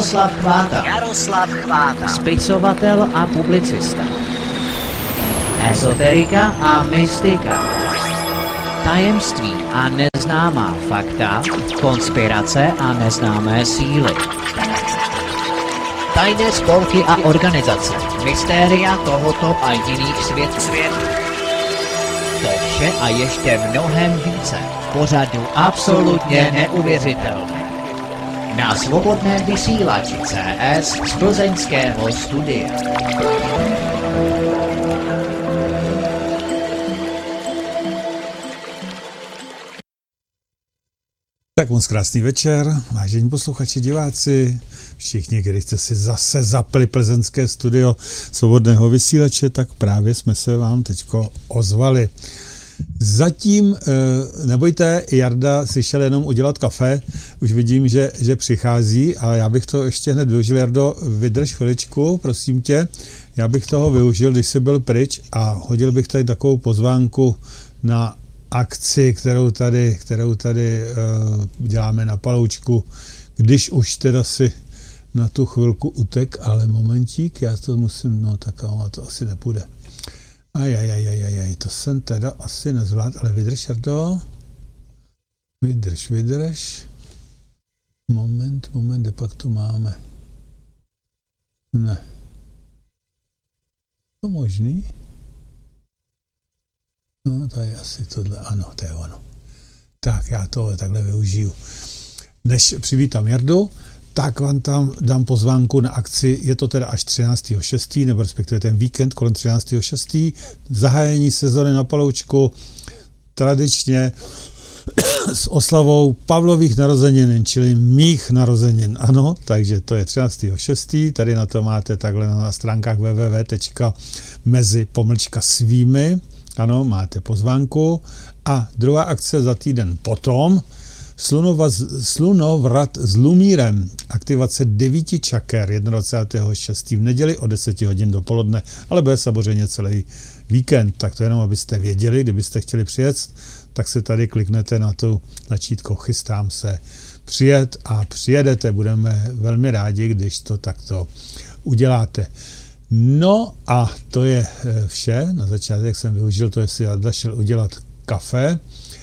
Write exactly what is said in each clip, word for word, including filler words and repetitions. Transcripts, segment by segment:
Jaroslav Chváta. Jaroslav Chváta. Spisovatel a publicista. Ezoterika a mystika. Tajemství a neznámá fakta, konspirace a neznámé síly. Tajné spolky a organizace, mystéria tohoto a jiných světů. To vše a ještě mnohem více v pořadu absolutně neuvěřitelné. Na svobodném vysílači C S z plzeňského studia. Tak moc krásný večer, vážení posluchači, diváci, všichni, kteří jste si zase zapli plzeňské studio svobodného vysílače, tak právě jsme se vám teďko ozvali. Zatím, nebojte, Jarda si šel jenom udělat kafe, už vidím, že, že přichází a já bych to ještě hned využil. Jardo, vydrž chviličku, prosím tě, já bych toho využil, když jsi byl pryč a hodil bych tady takovou pozvánku na akci, kterou tady, kterou tady uh, děláme na Paloučku, když už teda si na tu chvilku utek, ale momentík, já to musím, no tak ale to asi nepůjde. Ajajajajajaj, to jsem teda asi nezvlád, ale vydrž, Jardo. Vydrž, vydrž. Moment, moment, kde pak tu máme? Ne. To možný? No, to je asi tohle, ano, to je ono. Tak, já tohle takhle využiju. Než přivítám Jardu, tak vám tam dám pozvánku na akci, je to teda až třináctého šestého nebo respektive ten víkend kolem třináctého šestého Zahájení sezony na Paloučku, tradičně s oslavou Pavlových narozenin, čili mých narozenin, ano, takže to je třináctého šestého Tady na to máte takhle na stránkách w w w tečka mezi pomlčka svými, ano, máte pozvánku. A druhá akce za týden potom, Slunova, slunovrat s Lumírem, aktivace devíti čaker dvacátého šestého v neděli o deset hodin dopoledne, ale bude samozřejmě celý víkend, tak to jenom abyste věděli, kdybyste chtěli přijet, tak se tady kliknete na tu tlačítko chystám se přijet a přijedete, budeme velmi rádi, když to takto uděláte. No a to je vše, na začátek jsem využil to, jestli já šel udělat kafe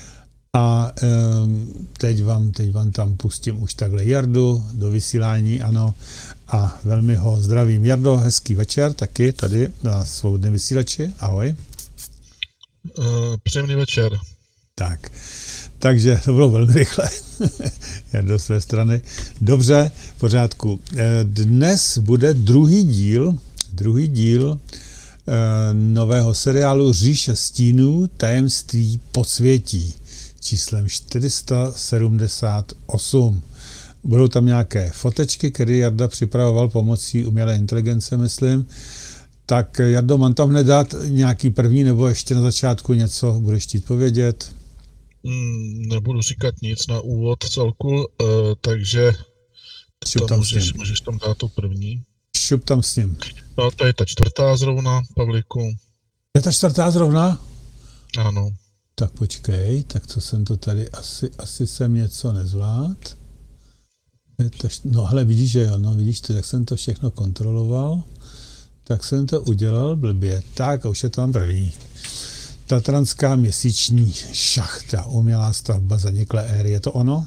a um, teď, vám, teď vám tam pustím už takhle Jardu do vysílání, ano, a velmi ho zdravím. Jardo, hezký večer taky tady na svobodném vysílači, ahoj. Uh, příjemný večer. Tak, takže to bylo velmi rychle, Jardo z své strany. Dobře, v pořádku. Dnes bude druhý díl, druhý díl eh, nového seriálu Říše stínů, tajemství podsvětí, číslem čtyři sta sedmdesát osm. Budou tam nějaké fotečky, které Jarda připravoval pomocí umělé inteligence, myslím. Tak Jardo, mám tam hned dát nějaký první, nebo ještě na začátku něco budeš chtít povědět? Mm, nebudu říkat nic na úvod celku, uh, takže Šup tam tam můžeš, můžeš tam dát to první. Šup tam s ním. No, to je ta čtvrtá zrovna, Pavlíku. Je ta čtvrtá zrovna? Ano. Tak počkej, tak co jsem to tady, asi, asi jsem něco nezvlád. Je to, no hele, vidíš, že jo, no vidíš to, jak jsem to všechno kontroloval, tak jsem to udělal blbě. Tak a už je tam první. Tatranská měsíční šachta, umělá stavba zaniklé éry, je to ono?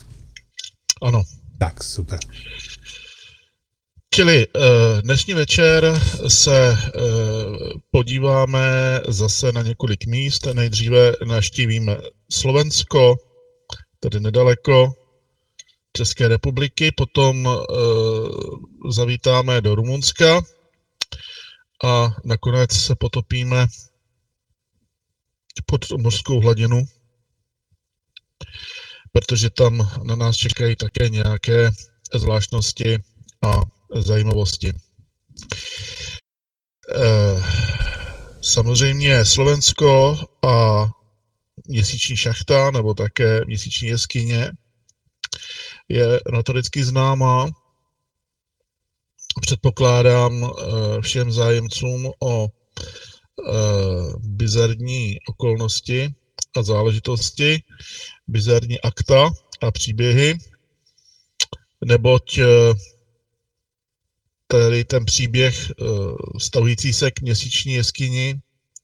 Ano. Tak, super. Čili dnešní večer se podíváme zase na několik míst. Nejdříve navštívíme Slovensko, tedy nedaleko České republiky, potom zavítáme do Rumunska a nakonec se potopíme pod mořskou hladinu, protože tam na nás čekají také nějaké zvláštnosti a zajímavosti. Samozřejmě Slovensko a měsíční šachta, nebo také měsíční jeskyně, je notoricky známá. Předpokládám všem zájemcům o bizarní okolnosti a záležitosti, bizarní akta a příběhy, neboť tedy ten příběh vztahující se k měsíční jeskyni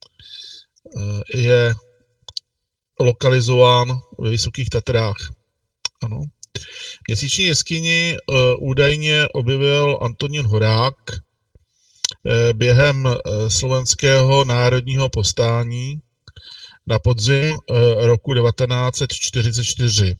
je lokalizován ve Vysokých Tatrách. Ano. Měsíční jeskyni údajně objevil Antonín Horák během slovenského národního povstání na podzim roku devatenáct set čtyřicet čtyři.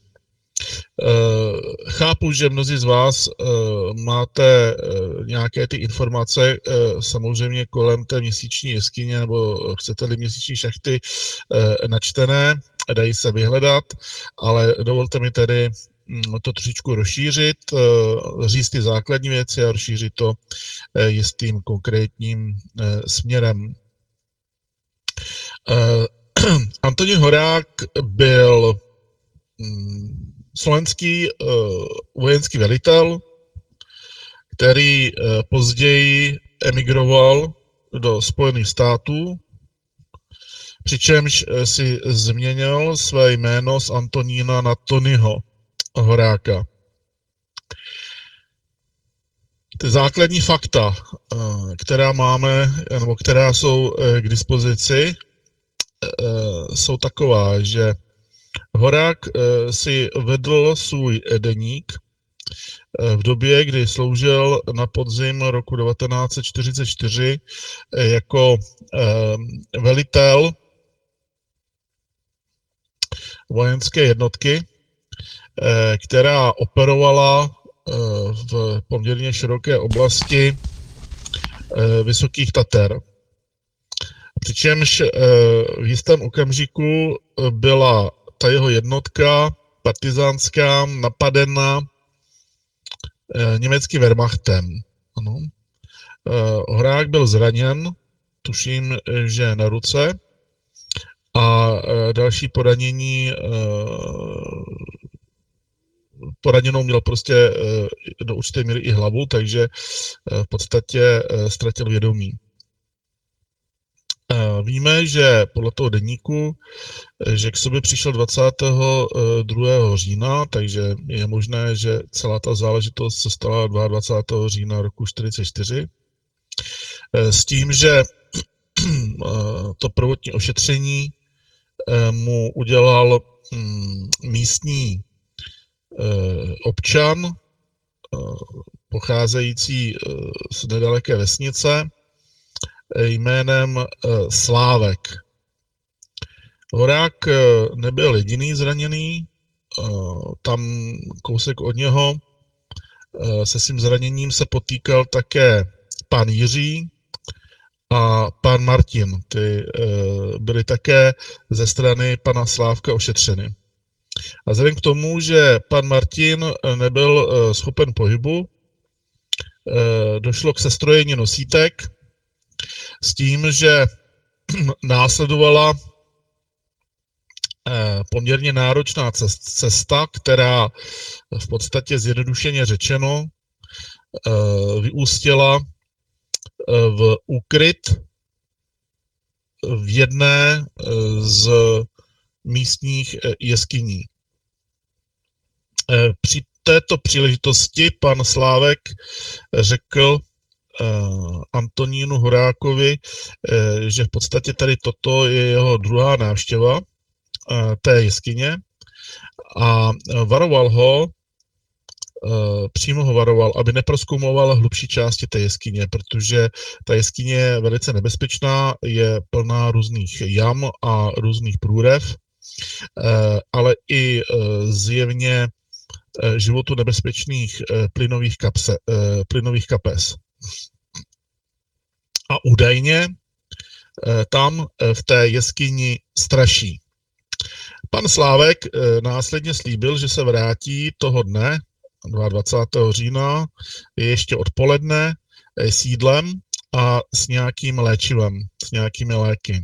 Chápu, že mnozí z vás máte nějaké ty informace samozřejmě kolem té měsíční jeskyně nebo chcete-li měsíční šachty načtené, dají se vyhledat, ale dovolte mi tedy to trošičku rozšířit, říct ty základní věci a rozšířit to jistým konkrétním směrem. Antonín Horák byl slovenský vojenský velitel, který později emigroval do Spojených států, přičemž si změnil své jméno z Antonína na Tonyho Horáka. Ty základní fakta, která máme, nebo která jsou k dispozici, jsou taková, že Horák si vedl svůj deník v době, kdy sloužil na podzim roku devatenáct set čtyřicet čtyři jako velitel vojenské jednotky, která operovala v poměrně široké oblasti Vysokých Tater. Přičemž v jistém okamžiku byla ta jeho jednotka partizánská napadena německým Wehrmachtem. Ano. Horák byl zraněn, tuším, že na ruce, a další poranění, poraněnou měl prostě do určité míry i hlavu, takže v podstatě ztratil vědomí. Víme, že podle toho deníku, že k sobě přišel dvacátého druhého října, takže je možné, že celá ta záležitost se stala dvacátého druhého října roku čtyřicet čtyři. S tím, že to prvotní ošetření mu udělal místní občan, pocházející z nedaleké vesnice, jménem Slávek. Horák nebyl jediný zraněný, tam kousek od něho se svým zraněním se potýkal také pan Jiří a pan Martin. Ty byly také ze strany pana Slávka ošetřeny. A vzhledem k tomu, že pan Martin nebyl schopen pohybu, došlo k sestrojení nosítek s tím, že následovala poměrně náročná cesta, která v podstatě zjednodušeně řečeno vyústila v úkryt v jedné z místních jeskyní. Při této příležitosti pan Slávek řekl Antonínu Horákovi, že v podstatě tady toto je jeho druhá návštěva té jeskyně a varoval ho, přímo ho varoval, aby neprozkoumoval hlubší části té jeskyně, protože ta jeskyně je velice nebezpečná, je plná různých jam a různých průrev, ale i zjevně životu nebezpečných plynových, kapse, plynových kapes. A údajně tam v té jeskyni straší. Pan Slávek následně slíbil, že se vrátí toho dne, dvacátého druhého října, ještě odpoledne sídlem a s nějakým léčivem, s nějakými léky.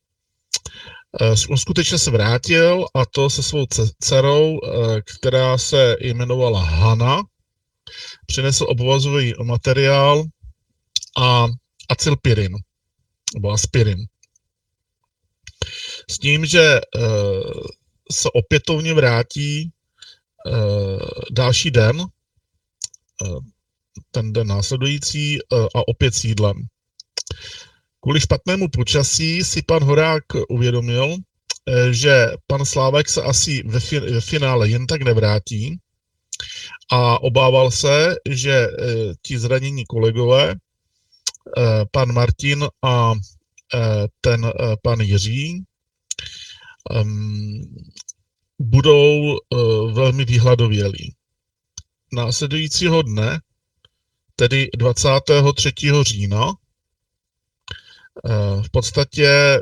On skutečně se vrátil, a to se svou dcerou, která se jmenovala Hana, přinesl obvazový materiál a acylpirin, nebo aspirin. S tím, že se opětovně vrátí další den, ten den následující a opět s jídlem. Kvůli špatnému počasí si pan Horák uvědomil, že pan Slávek se asi ve, fi, ve finále jen tak nevrátí a obával se, že ti zranění kolegové, pan Martin a ten pan Jiří, budou velmi vyhladovělí. Následujícího dne, tedy dvacátého třetího října, v podstatě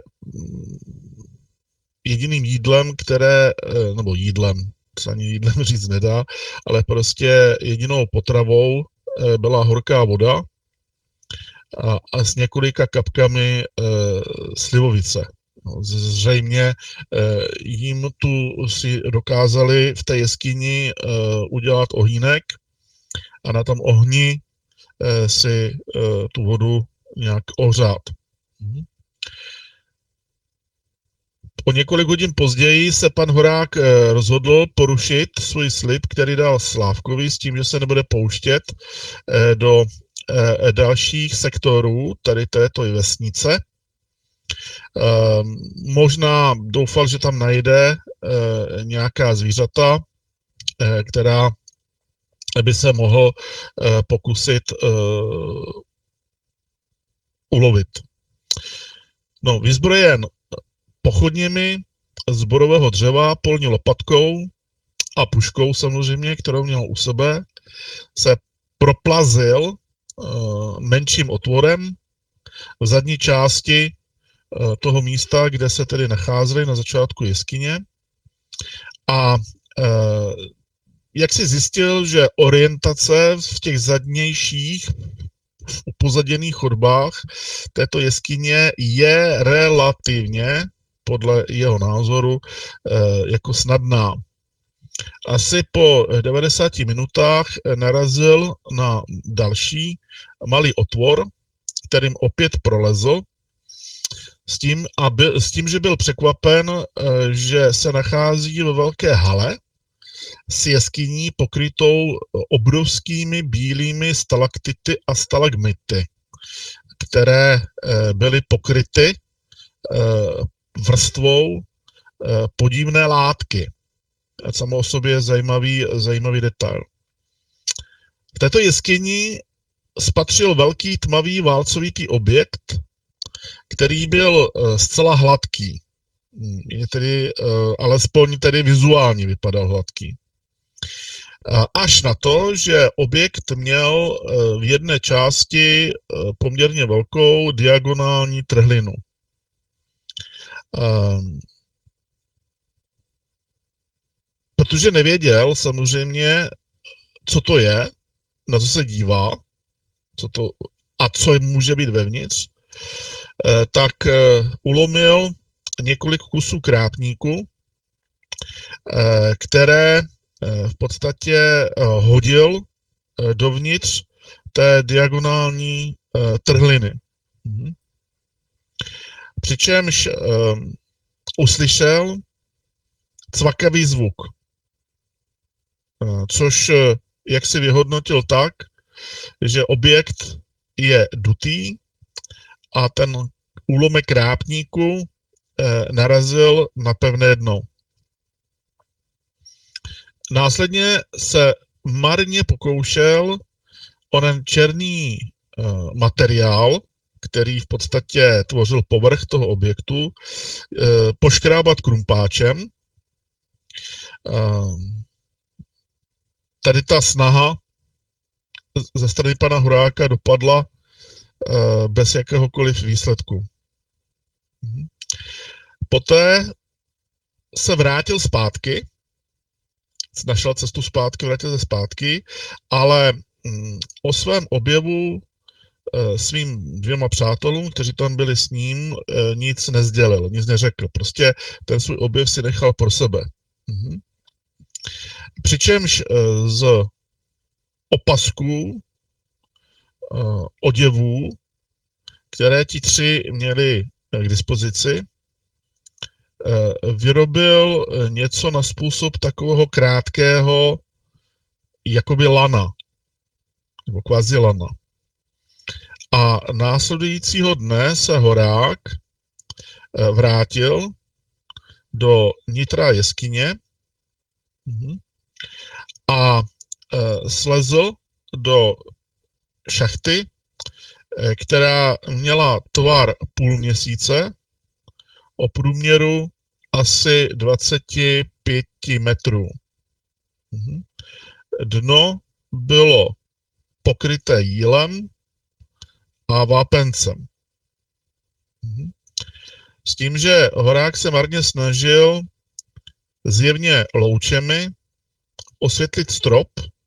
jediným jídlem, které, nebo jídlem, se ani jídlem říct nedá, ale prostě jedinou potravou byla horká voda a, a s několika kapkami e, slivovice. No, zřejmě e, jim tu si dokázali v té jeskyni e, udělat ohýnek a na tom ohni e, si e, tu vodu nějak ohřát. O několik hodin později se pan Horák rozhodl porušit svůj slib, který dal Slávkovi s tím, že se nebude pouštět do dalších sektorů tady této vesnice. Možná doufal, že tam najde nějaká zvířata, která by se mohl pokusit ulovit. No, vyzbrojen pochodněmi z borového dřeva, polní lopatkou a puškou samozřejmě, kterou měl u sebe, se proplazil uh, menším otvorem v zadní části uh, toho místa, kde se tedy nacházeli na začátku jeskyně. A uh, jak si zjistil, že orientace v těch zadnějších v upozaděných chodbách této jeskyně je relativně, podle jeho názoru, jako snadná. Asi po devadesáti minutách narazil na další malý otvor, kterým opět prolezl, s tím, aby, s tím, že byl překvapen, že se nachází ve velké hale s jeskyní pokrytou obrovskými bílými stalaktity a stalagmity, které byly pokryty vrstvou podivné látky. Samo o sobě je zajímavý, zajímavý detail. V této jeskyni spatřil velký tmavý válcovitý objekt, který byl zcela hladký. Tedy, alespoň tedy vizuálně vypadal hladký. Až na to, že objekt měl v jedné části poměrně velkou diagonální trhlinu. Protože nevěděl samozřejmě, co to je, na co se dívá, co to, a co může být vevnitř, tak ulomil několik kusů krátníku, které v podstatě hodil dovnitř té diagonální trhliny. Přičemž uslyšel cvakavý zvuk, což jak si vyhodnotil tak, že objekt je dutý a ten úlomek krápníku narazil na pevné dno. Následně se marně pokoušel onen černý uh, materiál, který v podstatě tvořil povrch toho objektu, uh, poškrábat krumpáčem. Uh, tady ta snaha ze strany pana Horáka dopadla uh, bez jakéhokoliv výsledku. Uh-huh. Poté se vrátil zpátky, našel cestu zpátky, vrátil se zpátky, ale mm, o svém objevu e, svým dvěma přátelům, kteří tam byli s ním, e, nic nezdělil, nic neřekl. Prostě ten svůj objev si nechal pro sebe. Mhm. Přičemž e, z opasků, e, oděvů, které ti tři měli k dispozici, vyrobil něco na způsob takového krátkého, jakoby lana. nebo Kvazilana. A následujícího dne se Horák vrátil do nitra jeskyně a slezl do šachty, která měla tvar půl měsíce o průměru asi dvacet pět metrů. Dno bylo pokryté jílem a vápencem. S tím, že Horák se marně snažil zjevně loučemi osvětlit strop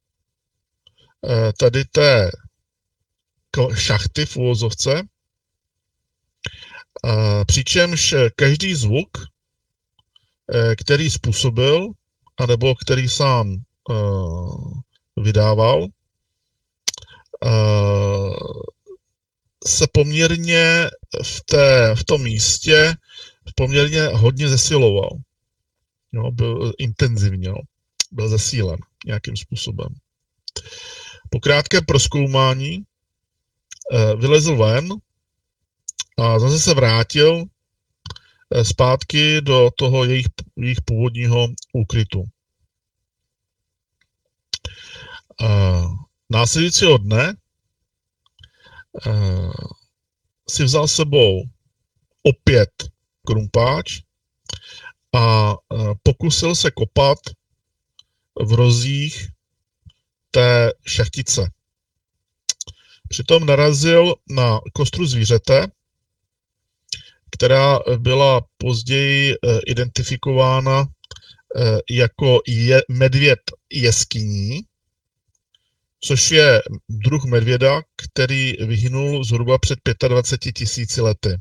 tady té šachty v uvozovce, přičemž každý zvuk, který způsobil, anebo který sám vydával, se poměrně v, té, v tom místě poměrně hodně zesiloval. Jo, byl intenzivně, no, byl zesílen nějakým způsobem. Po krátkém prozkoumání eh, vylezl ven a zase se vrátil eh, zpátky do toho jejich, jejich původního úkrytu. Eh, následujícího dne eh, si vzal sebou opět krumpáč a eh, pokusil se kopat v rozích té šachtice. Přitom narazil na kostru zvířete, která byla později identifikována jako je, medvěd jeskyní, což je druh medvěda, který vyhynul zhruba před dvaceti pěti tisíci lety.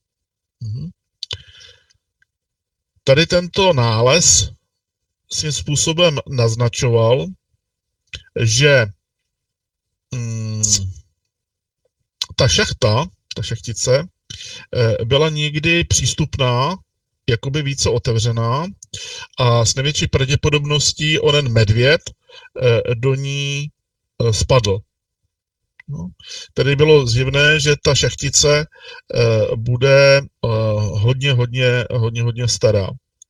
Tady tento nález svým způsobem naznačoval, že mm, ta šachta, ta šachtice, byla někdy přístupná, jakoby více otevřená a s největší pravděpodobností onen medvěd do ní spadl. No. Tedy bylo zjevné, že ta šachtice bude hodně, hodně, hodně, hodně stará.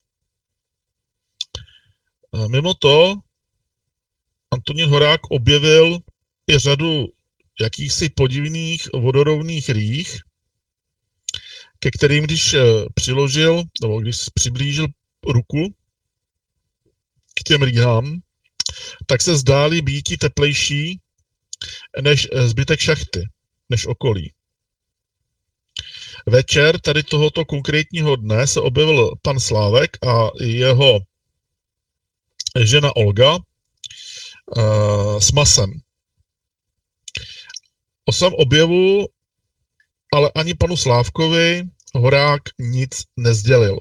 Mimo to Antonín Horák objevil i řadu jakýchsi podivných vodorovných rých, ke kterým, když přiložil, nebo když přiblížil ruku k těm rýhám, tak se zdály býti teplejší než zbytek šachty, než okolí. Večer tady tohoto konkrétního dne se objevil pan Slávek a jeho žena Olga uh, s masem. O svém objevu ale ani panu Slávkovi Horák nic nezdělil.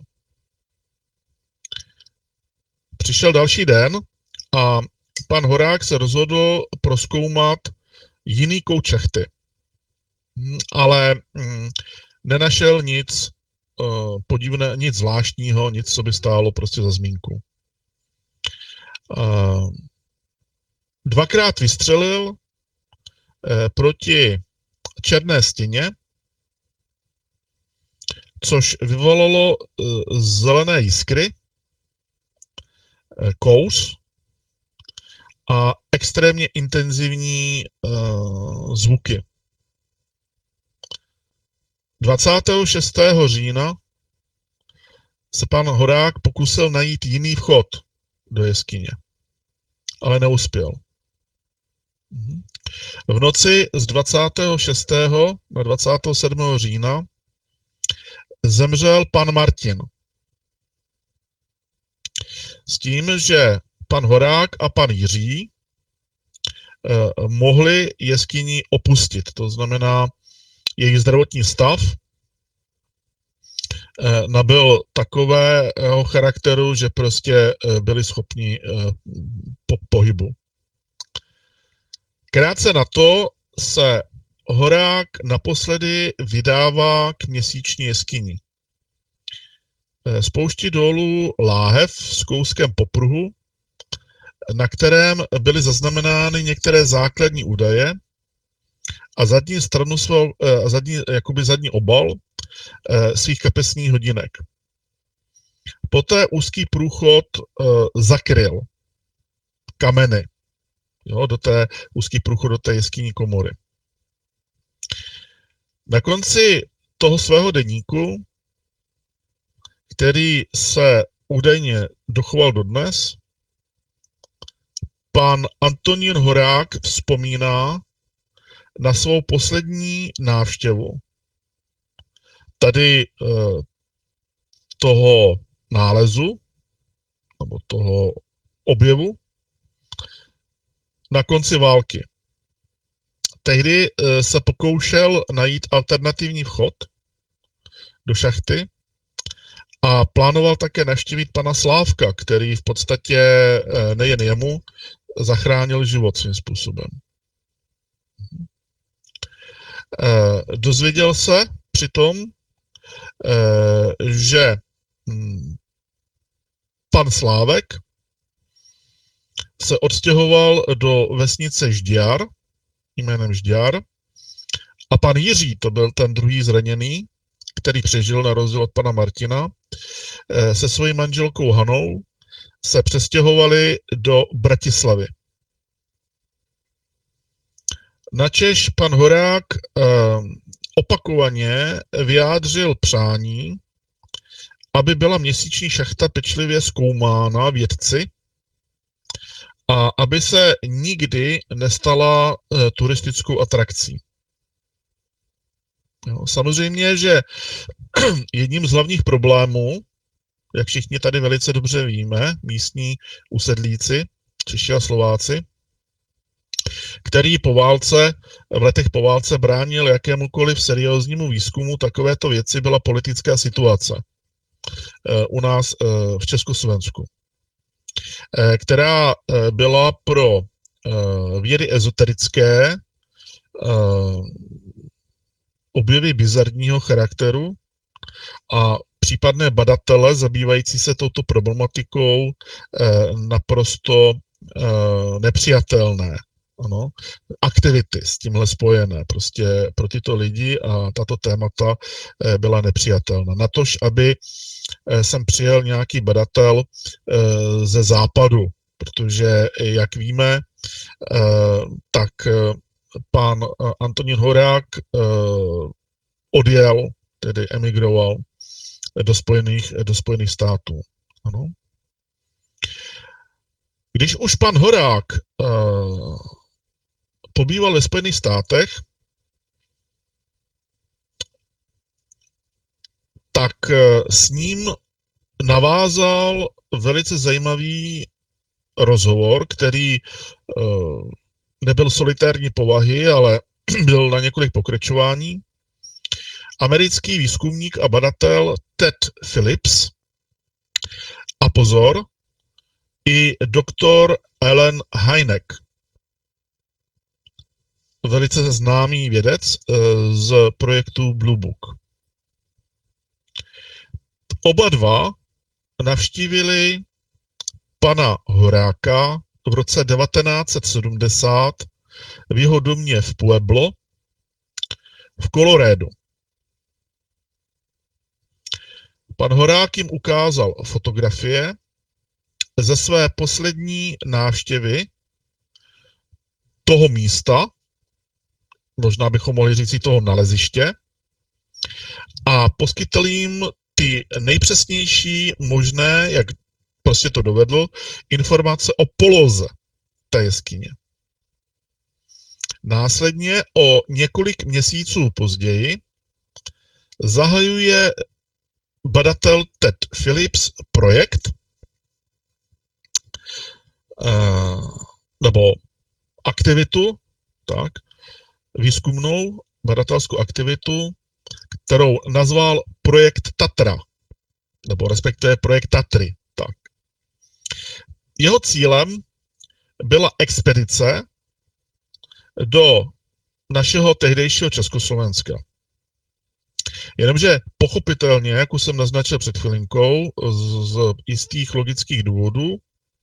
Přišel další den a pan Horák se rozhodl prozkoumat jiný kout šachty. Ale mm, nenašel nic uh, podivné, nic zvláštního, nic, co by stálo prostě za zmínku. Uh, dvakrát vystřelil uh, proti černé stěně, což vyvolalo uh, zelené jiskry, uh, kous a extrémně intenzivní uh, zvuky. dvacátého šestého října se pan Horák pokusil najít jiný vchod do jeskyně, ale neuspěl. V noci z dvacátého šestého na dvacátého sedmého října zemřel pan Martin. S tím, že pan Horák a pan Jiří eh, mohli jeskyni opustit. To znamená, jejich zdravotní stav eh, nabyl takového charakteru, že prostě eh, byli schopni eh, po pohybu. Krátce na to se Horák naposledy vydává k měsíční jeskyni. Eh, spouští dolů láhev s kouskem popruhu, na kterém byly zaznamenány některé základní údaje, a zadní stranu svou, zadní, jakoby zadní obal svých kapesních hodinek. Poté úzký průchod zakryl kameny, jo, do té úzký průchod do té jeskynní komory. Na konci toho svého deníku, který se údajně dochoval dodnes, pan Antonín Horák vzpomíná na svou poslední návštěvu tady eh, toho nálezu, nebo toho objevu, na konci války. Tehdy eh, se pokoušel najít alternativní vchod do šachty a plánoval také navštívit pana Slávka, který v podstatě eh, nejen jemu zachránil život svým způsobem. Eh, dozvěděl se přitom, eh, že hm, pan Slávek se odstěhoval do vesnice Žďár, jménem Žďár, a pan Jiří, to byl ten druhý zraněný, který přežil na rozdíl od pana Martina, eh, se svojí manželkou Hanou se přestěhovali do Bratislavy. Načež pan Horák eh, opakovaně vyjádřil přání, aby byla měsíční šachta pečlivě zkoumána vědci a aby se nikdy nestala eh, turistickou atrakcí. Jo, samozřejmě, že jedním z hlavních problémů, jak všichni tady velice dobře víme, místní usedlíci, Češi a Slováci, který po válce, v letech po válce bránil jakémukoliv serióznímu výzkumu takovéto věci, byla politická situace u nás v Československu, která byla pro vědy ezoterické objevy bizarního charakteru a případné badatele zabývající se touto problematikou naprosto nepřijatelné. Ano, aktivity s tímhle spojené prostě pro tyto lidi a tato témata byla nepřijatelná. Natož, aby sem přijel nějaký badatel ze západu, protože, jak víme, tak pan Antonín Horák odjel, tedy emigroval do Spojených, do Spojených států. Ano. Když už pan Horák uh, pobýval ve Spojených státech, tak uh, s ním navázal velice zajímavý rozhovor, který uh, nebyl solitární povahy, ale byl na několik pokračování. Americký výzkumník a badatel Ted Phillips a pozor, i doktor Allen Hynek, velice známý vědec z projektu Blue Book. Oba dva navštívili pana Horáka v roce devatenáct set sedmdesát v jeho domě v Pueblo v Coloradu. Pan Horák jim ukázal fotografie ze své poslední návštěvy toho místa, možná bychom mohli říct i toho naleziště, a poskytl jim ty nejpřesnější možné, jak prostě to dovedl, informace o poloze té jeskyně. Následně o několik měsíců později zahajuje badatel Ted Phillips projekt, nebo aktivitu, tak, výzkumnou badatelskou aktivitu, kterou nazval projekt Tatra, nebo respektive projekt Tatry. Tak. Jeho cílem byla expedice do našeho tehdejšího Československa. Jenomže pochopitelně, jak už jsem naznačil před chvilinkou, z, z jistých logických důvodů,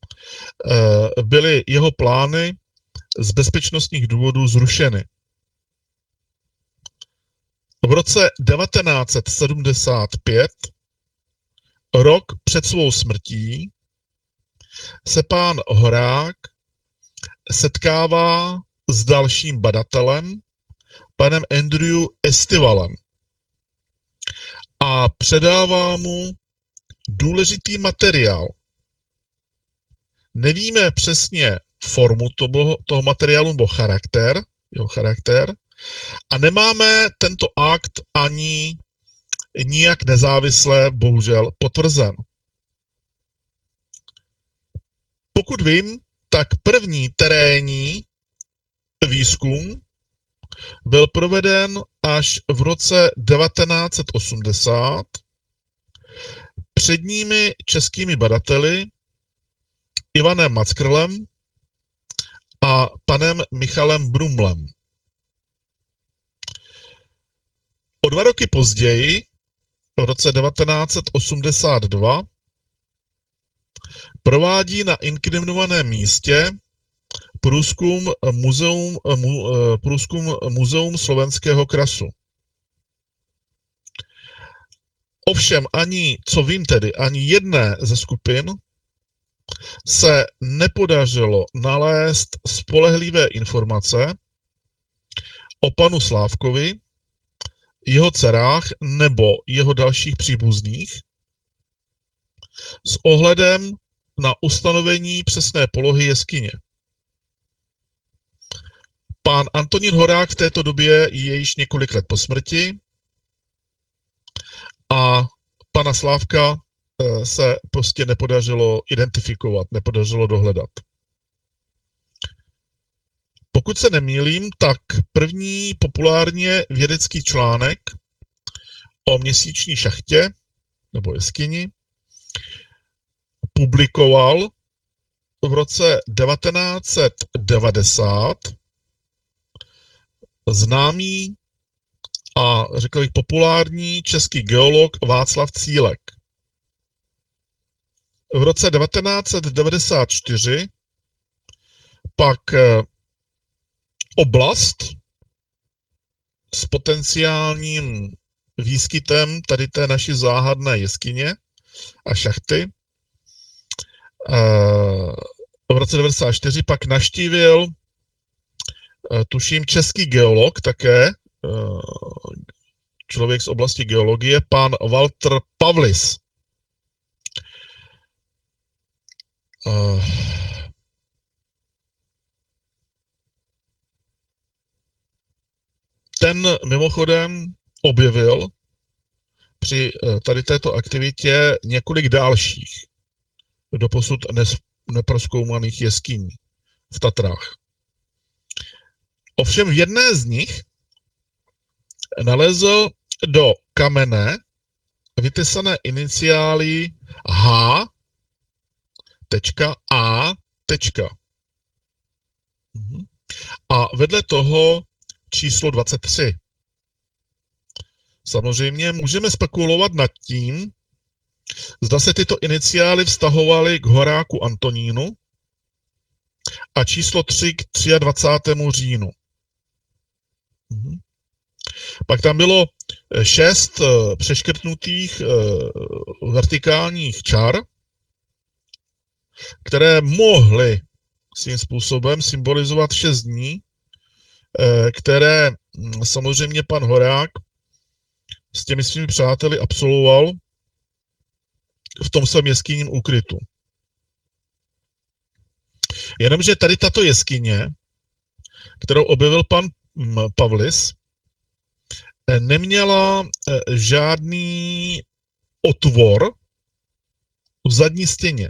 byly jeho plány z bezpečnostních důvodů zrušeny. v roce devatenáct set sedmdesát pět, rok před svou smrtí, se pán Horák setkává s dalším badatelem, panem Andrew Estivalem, a předává mu důležitý materiál. Nevíme přesně formu toho, toho materiálu nebo charakter, jeho charakter, a nemáme tento akt ani nijak nezávisle, bohužel, potvrzen. Pokud vím, tak první terénní výzkum byl proveden až v roce devatenáct set osmdesát předními českými badateli Ivanem Mackrlem a panem Michalem Brumlem. O dva roky později, v roce devatenáct set osmdesát dva, provádí na inkriminovaném místě průzkum muzeum, mu, průzkum muzeum Slovenského krasu. Ovšem ani, co vím tedy, ani jedné ze skupin se nepodařilo nalézt spolehlivé informace o panu Slávkovi, jeho dcerách nebo jeho dalších příbuzných s ohledem na ustanovení přesné polohy jeskyně. Pán Antonín Horák v této době je již několik let po smrti a pana Slávka se prostě nepodařilo identifikovat, nepodařilo dohledat. Pokud se nemýlím, tak první populárně vědecký článek o měsíční šachtě nebo jeskyni publikoval v roce devatenáct set devadesát známý a řekl bych populární český geolog Václav Cílek. V roce devatenáct set devadesát čtyři pak oblast s potenciálním výskytem tady té naší záhadné jeskyně a šachty v roce devadesát čtyři pak navštívil, tuším, český geolog také, člověk z oblasti geologie, pan Walter Pavlis. Ten mimochodem objevil při tady této aktivitě několik dalších doposud neprozkoumaných jeskyní v Tatrách. Ovšem v jedné z nich nalezl do kamene vytesané iniciály H A. A vedle toho číslo dvacet tři. Samozřejmě můžeme spekulovat nad tím, zda se tyto iniciály vztahovaly k Horáku Antonínu a číslo tři k dvacátému třetímu říjnu. Mhm. Pak tam bylo šest uh, přeškrtnutých uh, vertikálních čar, které mohly svým způsobem symbolizovat šest dní, uh, které um, samozřejmě pan Horák s těmi svými přáteli absolvoval v tom svém jeskyním úkrytu. Jenomže tady tato jeskyně, kterou objevil pan Pavlis, neměla žádný otvor v zadní stěně.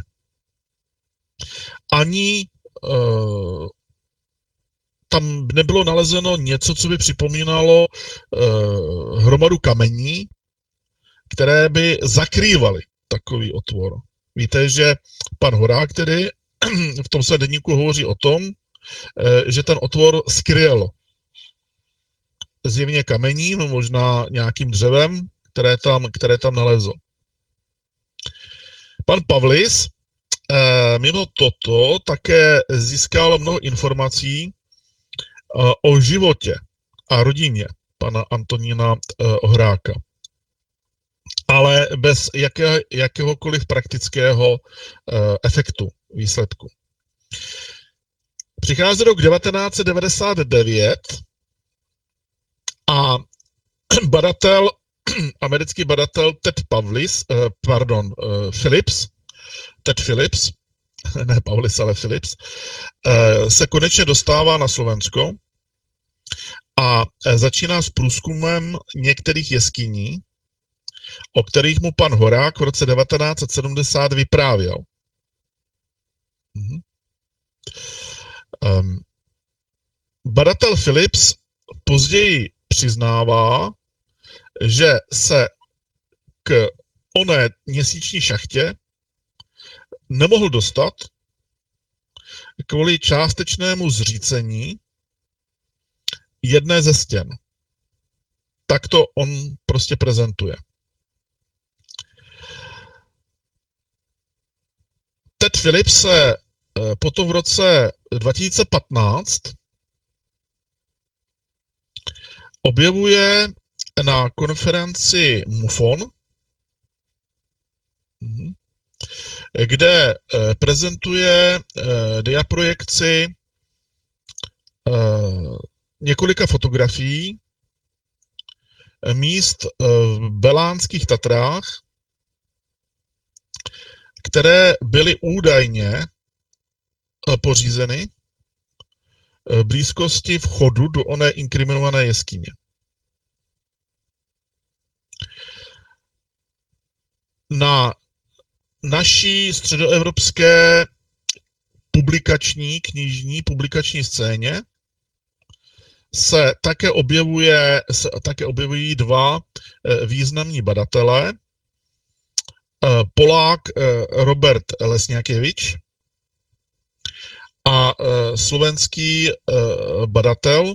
Ani uh, tam nebylo nalezeno něco, co by připomínalo uh, hromadu kamení, které by zakrývaly takový otvor. Víte, že pan Horák tedy v tom svém deníku hovoří o tom, že ten otvor skryl zjevně kamením, možná nějakým dřevem, které tam, které tam nalezl. Pan Pavlis mimo toto také získal mnoho informací o životě a rodině pana Antonína Horáka. Ale bez jaké, jakéhokoliv praktického efektu, výsledku. Přichází rok devatenáct set devadesát devět a badatel, americký badatel Ted Pavlis, pardon, Phillips, Ted Phillips, ne Pavlis, ale Phillips, se konečně dostává na Slovensko a začíná s průzkumem některých jeskyní, o kterých mu pan Horák v roce devatenáct set sedmdesát vyprávěl. Mhm. Um, badatel Phillips později přiznává, že se k oné měsíční šachtě nemohl dostat kvůli částečnému zřícení jedné ze stěn. Tak to on prostě prezentuje. Ted Phillips se potom v roce dva tisíce patnáct objevuje na konferenci MUFON, kde prezentuje diaprojekci několika fotografií míst v Belánských Tatrách, které byly údajně pořízeny v blízkosti vchodu do oné inkriminované jeskyně. Na naší středoevropské publikační, knižní publikační scéně se také, objevuje, se také objevují dva významní badatelé. Polák Robert Lesňakevič a slovenský badatel,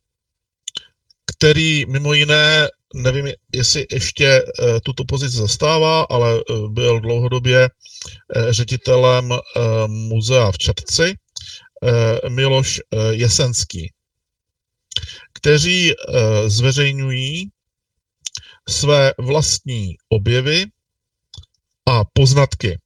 který mimo jiné, nevím, jestli ještě tuto pozici zastává, ale byl dlouhodobě ředitelem muzea v Čadci, Miloš Jesenský, kteří zveřejňují své vlastní objevy a poznatky.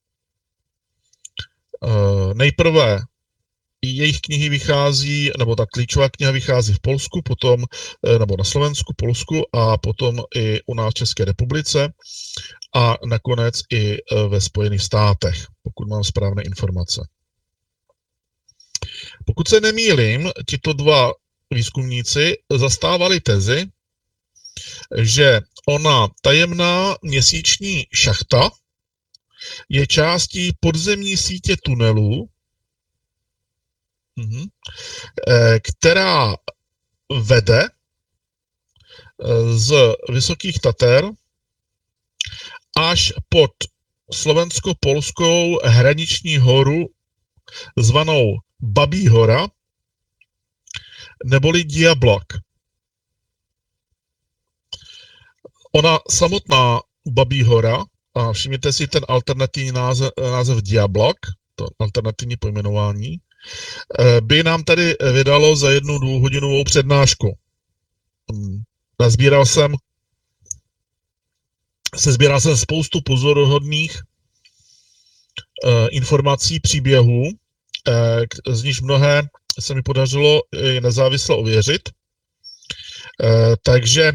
Nejprve jejich knihy vychází, nebo ta klíčová kniha vychází v Polsku, potom, nebo na Slovensku, Polsku a potom i u nás v České republice a nakonec i ve Spojených státech, pokud mám správné informace. Pokud se nemýlím, tito dva výzkumníci zastávali tezi, že ona tajemná měsíční šachta je částí podzemní sítě tunelů, která vede z Vysokých Tater až pod slovensko-polskou hraniční horu zvanou Babí hora neboli Diablak. Ona samotná Babí hora, a všimněte si ten alternativní název, název Diablak, to alternativní pojmenování, by nám tady vydalo za jednu dvouhodinovou přednášku. Nazbíral jsem, sezbíral jsem spoustu pozoruhodných uh, informací, příběhů, uh, z níž mnohé se mi podařilo nezávisle ověřit. Uh, takže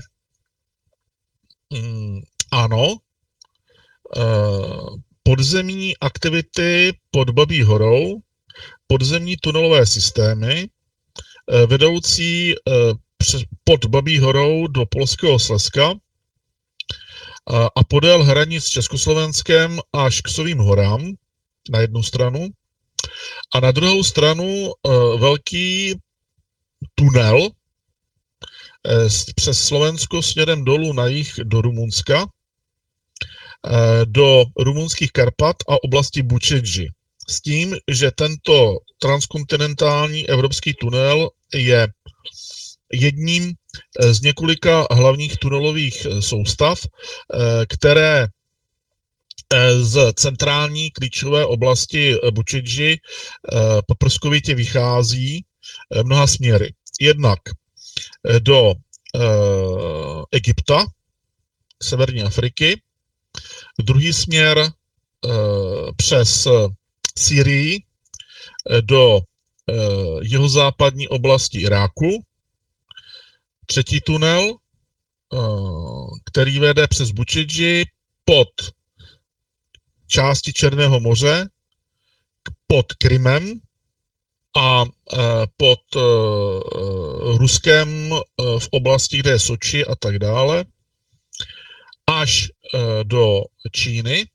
um, ano, uh, podzemní aktivity pod Babí horou, podzemní tunelové systémy, vedoucí pod Babí horou do Polského Slezska a podél hranic s Československem až k Sovým horám na jednu stranu a na druhou stranu velký tunel přes Slovensko směrem dolů na jih do Rumunska, do rumunských Karpat a oblasti Bučedži. S tím, že tento transkontinentální evropský tunel je jedním z několika hlavních tunelových soustav, které z centrální klíčové oblasti Bučedži paprskovitě vychází mnoha směry. Jednak do Egypta, severní Afriky, druhý směr přes Syrii do jihozápadní oblasti Iráku, třetí tunel, který vede přes Bučidži pod části Černého moře, pod Krymem a pod Ruskem v oblasti, kde je Soči a tak dále, až do Číny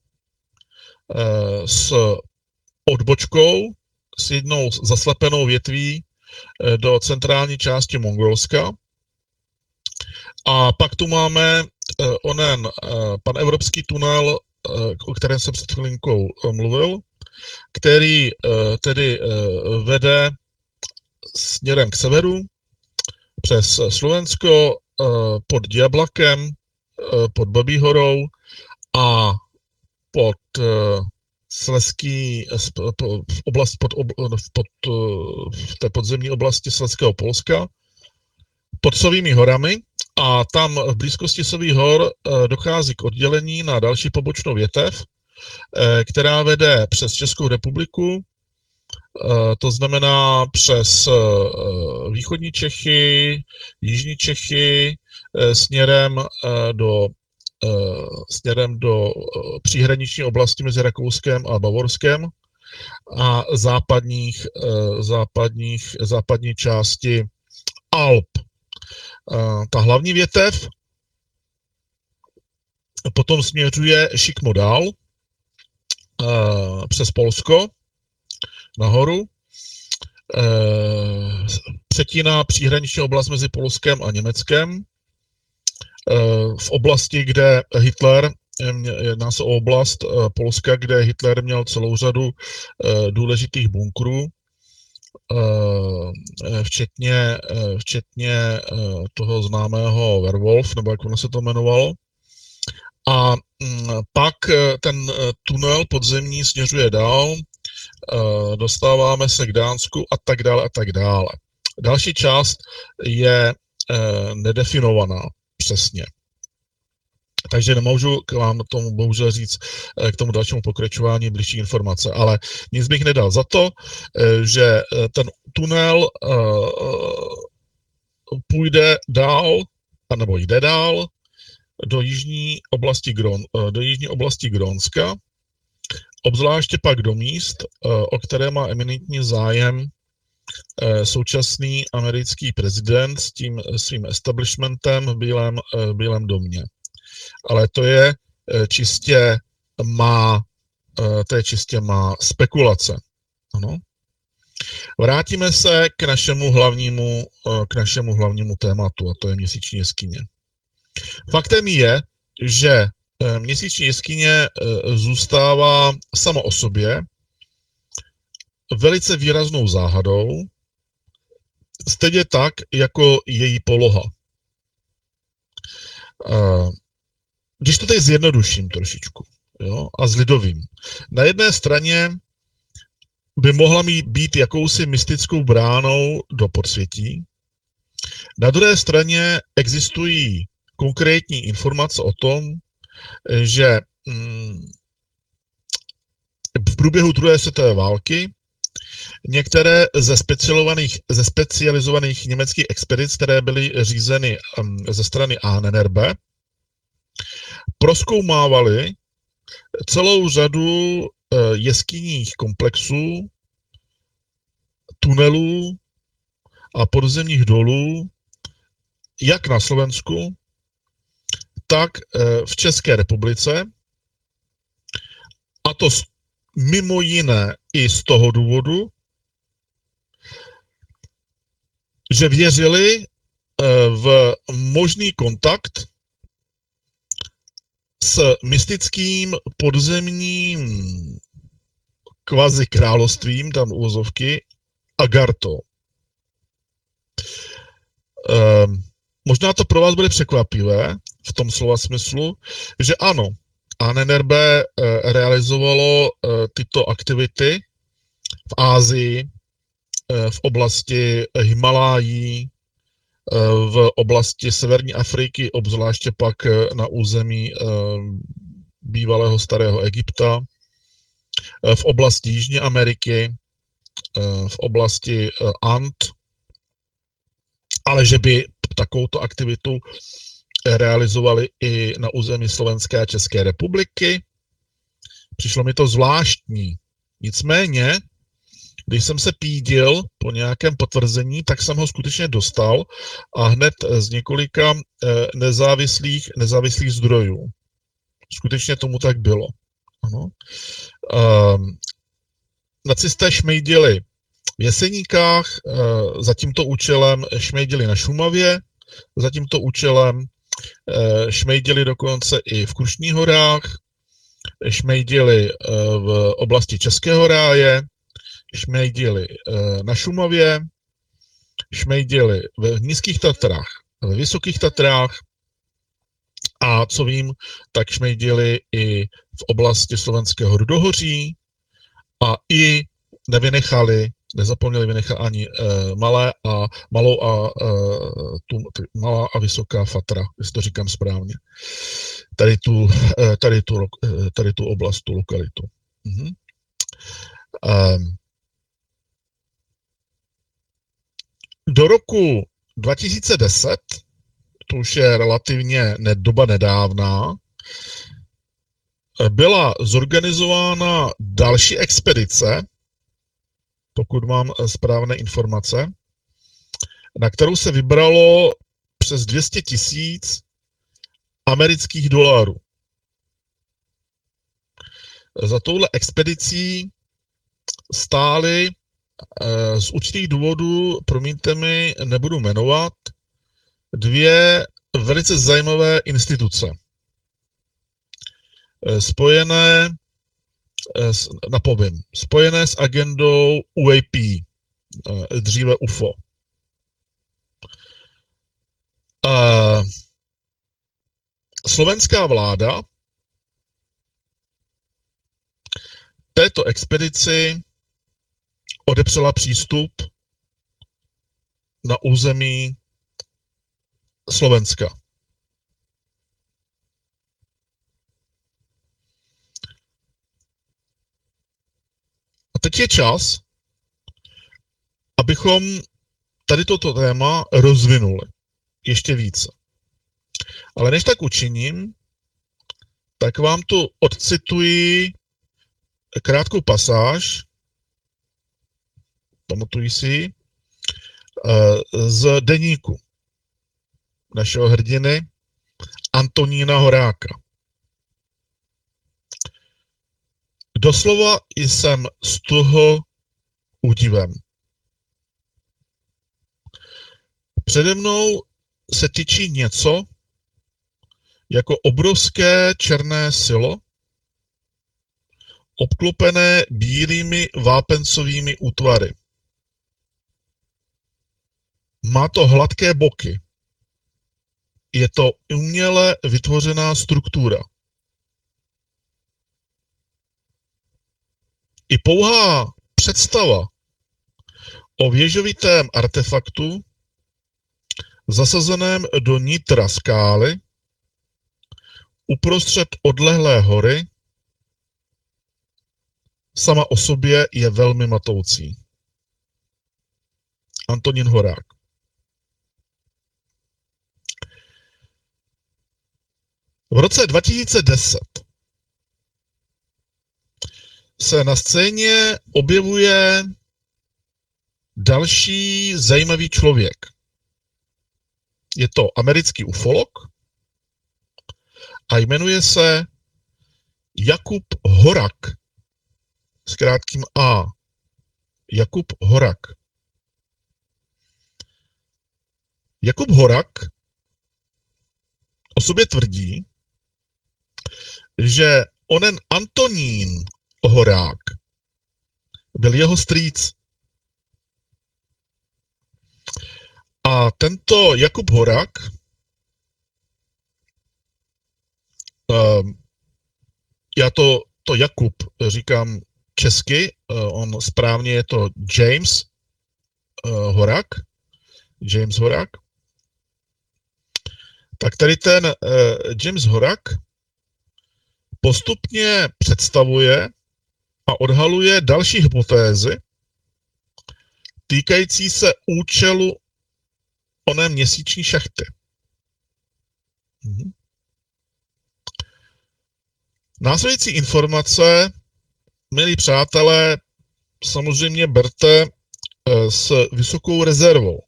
s odbočkou, s jednou zaslepenou větví do centrální části Mongolska. A pak tu máme onen panevropský tunel, o kterém jsem před chvilinkou mluvil, který tedy vede směrem k severu přes Slovensko pod Diablakem, pod Babí horou a pod Slezský, v, oblast, pod, pod, v té podzemní oblasti Slezského Polska, pod Sovými horami, a tam v blízkosti Sových hor dochází k oddělení na další pobočnou větev, která vede přes Českou republiku, to znamená přes východní Čechy, jižní Čechy, směrem do, směrem do příhraniční oblasti mezi Rakouskem a Bavorskem a západních, západních, západní části Alp. Ta hlavní větev potom směřuje šikmo dál přes Polsko nahoru, přetíná příhraniční oblast mezi Polskem a Německem v oblasti, kde Hitler, jedná se o oblast Polska, kde Hitler měl celou řadu důležitých bunkrů, včetně, včetně toho známého Werwolf, nebo jak ono se to jmenovalo. A pak ten tunel podzemní směřuje dál, dostáváme se k Dánsku a tak dále a tak dále. Další část je nedefinovaná přesně. Takže nemůžu k vám tomu bohužel říct k tomu dalšímu pokračování blížší informace, ale nic bych nedal za to, že ten tunel půjde dál, nebo jde dál do jižní oblasti, Gron, do jižní oblasti Grónska, obzvláště pak do míst, o které má eminentní zájem současný americký prezident s tím svým establishmentem v Bílém, v Bílém domě. Ale to je čistě má, to je čistě má spekulace. Ano. Vrátíme se k našemu hlavnímu, k našemu hlavnímu tématu, a to je měsíční jeskyně. Faktem je, že měsíční jeskyně zůstává sama o sobě velice výraznou záhadou, stejně tak, jako její poloha. Když to teď zjednoduším trošičku, jo, a zlidovím. Na jedné straně by mohla mít být jakousi mystickou bránou do podsvětí, na druhé straně existují konkrétní informace o tom, že v průběhu druhé světové války některé ze specializovaných, ze specializovaných německých expedic, které byly řízeny ze strany A N R B, prozkoumávali celou řadu jeskyních komplexů, tunelů a podzemních dolů, jak na Slovensku, tak v České republice, a to mimo jiné i z toho důvodu, že věřili v možný kontakt s mystickým podzemním kvazi královstvím, tam uvozovky, Agartou. Um, možná to pro vás bude překvapivé v tom slova smyslu, že ano, A N R B realizovalo tyto aktivity v Ázii, v oblasti Himalájí, v oblasti severní Afriky, obzvláště pak na území bývalého starého Egypta, v oblasti Jižní Ameriky, v oblasti And, ale že by takovouto aktivitu realizovali i na území Slovenské a České republiky. Přišlo mi to zvláštní. Nicméně, když jsem se pídil po nějakém potvrzení, tak jsem ho skutečně dostal a hned z několika nezávislých, nezávislých zdrojů. Skutečně tomu tak bylo. Ano. Um, nacisté šmejdili v Jeseníkách, uh, za tímto účelem šmejdili na Šumavě, za tímto účelem uh, šmejdili dokonce i v Krušných horách, šmejdili uh, v oblasti Českého ráje, šmejdili uh, na Šumavě, šmejdili v Nízkých Tatrách, ve Vysokých Tatrách a co vím, tak šmejdili i v oblasti Slovenského Rudohoří a i nevynechali, nezapomněli vynechat ani uh, malé a malou a uh, tu, t, malá a vysoká Fatra, jestli to říkám správně. Tady tu, uh, tady tu, uh, tady tu oblast, tu lokalitu. Uh-huh. Um, do roku dva tisíce deset, to už je relativně doba nedávná, byla zorganizována další expedice, pokud mám správné informace, na kterou se vybralo přes dvě stě tisíc amerických dolarů. Za touhle expedicí stály z určitých důvodů, promiňte mi, nebudu jmenovat, dvě velice zajímavé instituce. Spojené, napovím, spojené s agendou U A P, dříve U F O. A slovenská vláda této expedici odepřela přístup na území Slovenska. A teď je čas, abychom tady toto téma rozvinuli ještě více. Ale než tak učiním, tak vám tu odcituji krátkou pasáž, pamatuji si, z deníku našeho hrdiny Antonína Horáka. Doslova jsem z toho údivem. Přede mnou se tyčí něco jako obrovské černé silo, obklopené bílými vápencovými útvary. Má to hladké boky. Je to uměle vytvořená struktura. I pouhá představa o věžovitém artefaktu zasazeném do nitra skály uprostřed odlehlé hory sama o sobě je velmi matoucí. Antonín Horák. V roce dva tisíce deset se na scéně objevuje další zajímavý člověk. Je to americký ufolog a jmenuje se Jakub Horak s krátkým A. Jakub Horak. Jakub Horak o sobě tvrdí, že onen Antonín Horák byl jeho strýc. A tento Jakub Horak, já to, to Jakub říkám česky, on správně je to James Horak, James Horak, tak tady ten uh, James Horak postupně představuje a odhaluje další hypotézy týkající se účelu oné měsíční šachty. Mhm. Následující informace, milí přátelé, samozřejmě berte s vysokou rezervou.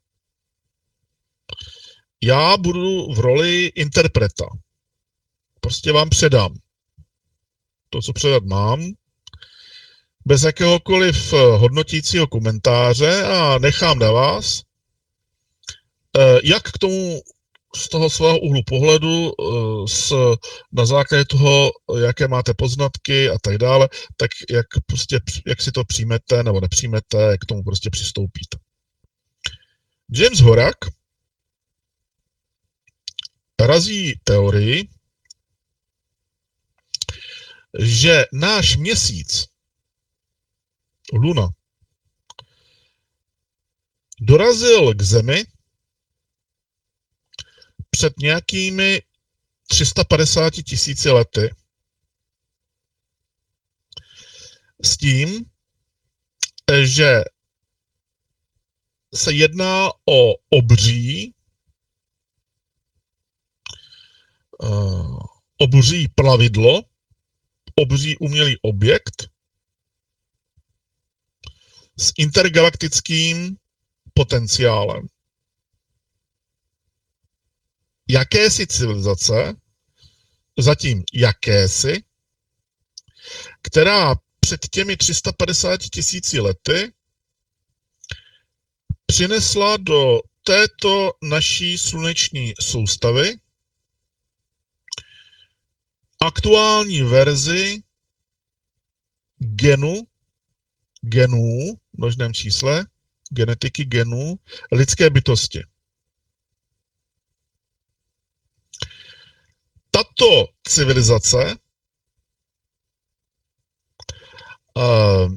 Já budu v roli interpreta. Prostě vám předám to, co předat mám, bez jakéhokoliv hodnotícího komentáře a nechám na vás, jak k tomu z toho svého úhlu pohledu, s, na základě toho, jaké máte poznatky a tak dále, tak jak, prostě, jak si to přijmete nebo nepřijmete, jak k tomu prostě přistoupíte. James Horak razí teorii, že náš měsíc, Luna, dorazil k Zemi před nějakými tři sta padesáti tisíci lety s tím, že se jedná o obří, uh, obří plavidlo, obří umělý objekt s intergalaktickým potenciálem. Jakési civilizace, zatím jakési, která před těmi tři sta padesáti tisíci lety přinesla do této naší sluneční soustavy aktuální verzi genu, genů, v množném čísle, genetiky genů lidské bytosti. Tato civilizace uh,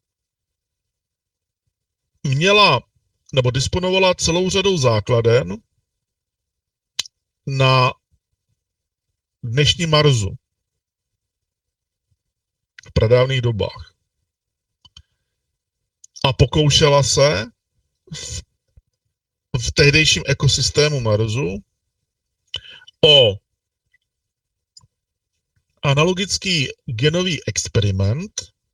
měla nebo disponovala celou řadou základen na dnešní Marsu v pradávných dobách. A pokoušela se v, v tehdejším ekosystému Marsu o analogický genový experiment,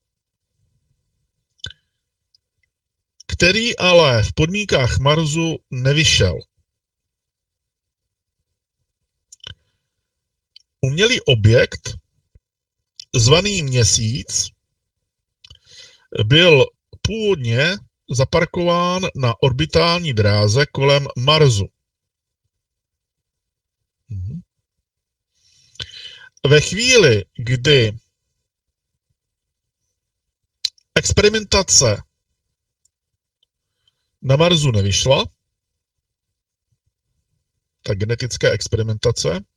který ale v podmínkách Marsu nevyšel. Umělý objekt, zvaný Měsíc, byl původně zaparkován na orbitální dráze kolem Marsu. Ve chvíli, kdy experimentace na Marsu nevyšla, ta genetická experimentace,